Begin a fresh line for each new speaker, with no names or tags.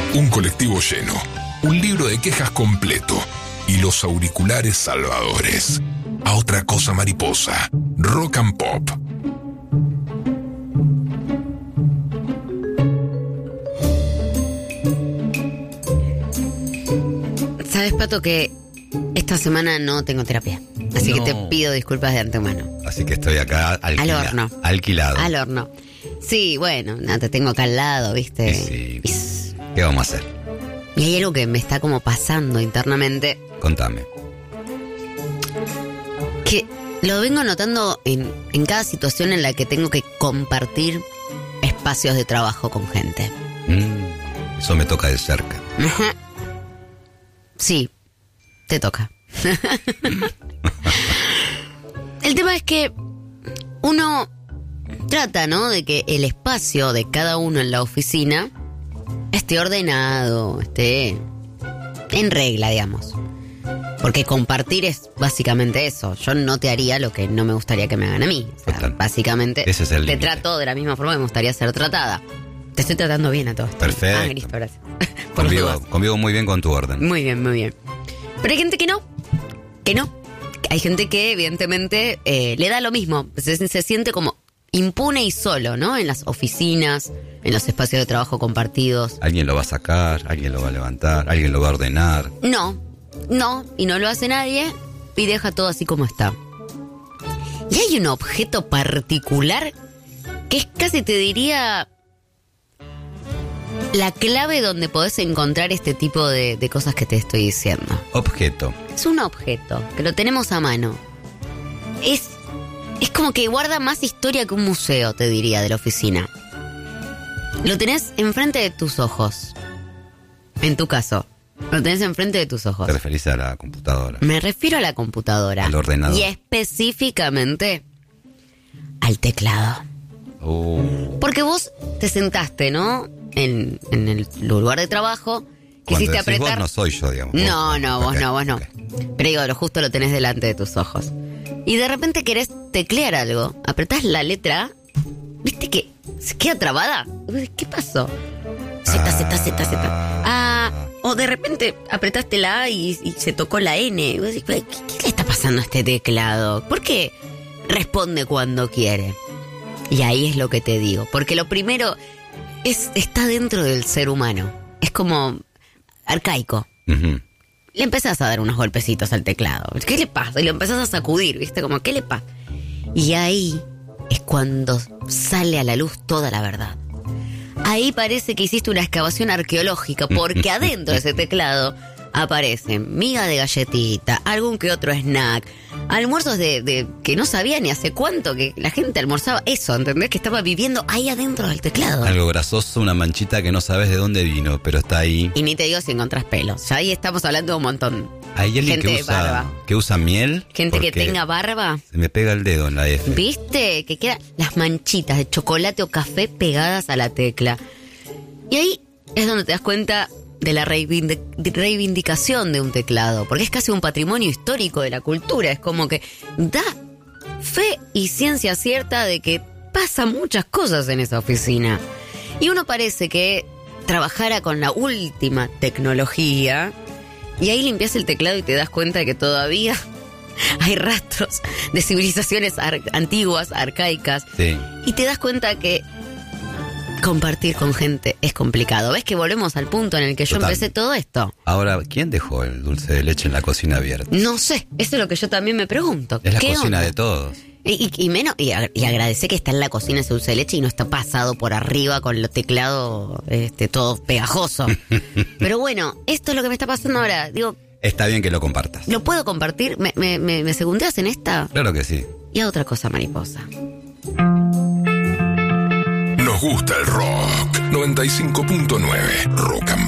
un colectivo lleno, un libro de quejas completo y los auriculares salvadores. A otra cosa mariposa, Rock and Pop.
Sabes, Pato, que esta semana no tengo terapia. Así que te pido disculpas de antemano.
Así que estoy acá
al horno.
Alquilado.
Al horno. Sí, bueno, te tengo acá al lado, ¿viste?
Sí. ¿Qué vamos a hacer?
Y hay algo que me está como pasando internamente.
Contame.
Que lo vengo notando en cada situación en la que tengo que compartir espacios de trabajo con gente.
Eso me toca de cerca.
Sí, te toca. El tema es que uno trata, ¿no?, de que el espacio de cada uno en la oficina esté ordenado, esté en regla, digamos. Porque compartir es básicamente eso. Yo no te haría lo que no me gustaría que me hagan a mí. O sea, básicamente
ese es el
te
límite.
Trato de la misma forma que me gustaría ser tratada. Te estoy tratando bien a todos.
Perfecto.
Listo, gracias.
Convivo muy bien con tu orden.
Muy bien, muy bien. Pero hay gente que no. Hay gente que evidentemente le da lo mismo. Se siente como impune y solo, ¿no? En las oficinas, en los espacios de trabajo compartidos.
Alguien lo va a sacar, alguien lo va a levantar, alguien lo va a ordenar.
No, y no lo hace nadie y deja todo así como está. Y hay un objeto particular que es casi, te diría, la clave donde podés encontrar este tipo de cosas que te estoy diciendo.
Objeto.
Es un objeto que lo tenemos a mano. Es como que guarda más historia que un museo, te diría, de la oficina. Lo tenés enfrente de tus ojos. En tu caso, lo tenés enfrente de tus ojos.
¿Te referís a la computadora?
Me refiero a la computadora.
Al ordenador.
Y específicamente al teclado. Porque vos te sentaste, ¿no?, en el lugar de trabajo. Quisiste apretar.
Vos no soy yo, digamos.
Vos no. Pero digo, justo lo tenés delante de tus ojos. Y de repente querés teclear algo. Apretás la letra A. ¿Viste que se queda trabada? ¿Qué pasó? Z. O de repente apretaste la A y se tocó la N. Y vos decís, ¿qué le está pasando a este teclado? ¿Por qué responde cuando quiere? Y ahí es lo que te digo. Porque lo primero está dentro del ser humano. Es como arcaico.
Uh-huh.
Le empezás a dar unos golpecitos al teclado. ¿Qué le pasa? Y lo empezás a sacudir, ¿viste? Como, ¿qué le pasa? Y ahí es cuando sale a la luz toda la verdad. Ahí parece que hiciste una excavación arqueológica, porque adentro de ese teclado aparecen miga de galletita, algún que otro snack, almuerzos de que no sabía ni hace cuánto que la gente almorzaba eso, ¿entendés? Que estaba viviendo ahí adentro del teclado.
Algo grasoso, una manchita que no sabes de dónde vino, pero está ahí.
Y ni te digo si encontrás pelos. Ya ahí estamos hablando de un montón.
Hay alguien que usa miel.
Gente que tenga barba.
Se me pega el dedo en la F.
¿Viste? Que quedan las manchitas de chocolate o café pegadas a la tecla. Y ahí es donde te das cuenta de la reivindicación de un teclado, porque es casi un patrimonio histórico de la cultura. Es como que da fe y ciencia cierta de que pasan muchas cosas en esa oficina. Y uno parece que trabajara con la última tecnología, y ahí limpias el teclado y te das cuenta de que todavía hay rastros de civilizaciones antiguas, arcaicas.
Sí.
Y te das cuenta que compartir con gente es complicado. ¿Ves que volvemos al punto en el que yo empecé todo esto?
Ahora, ¿quién dejó el dulce de leche en la cocina abierta?
No sé, eso es lo que yo también me pregunto.
Es la cocina
onda?
de todos.
Y agradecé que está en la cocina ese dulce de leche y no está pasado por arriba con los teclados todo pegajoso. Pero bueno, esto es lo que me está pasando ahora. Digo,
está bien que lo compartas.
¿Lo puedo compartir? ¿Me segundeas en esta?
Claro que sí.
Y a otra cosa, mariposa.
Nos gusta el rock. 95.9 Rock and